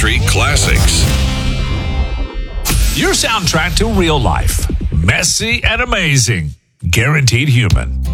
country classics. Your soundtrack to real life. Messy and amazing. Guaranteed human.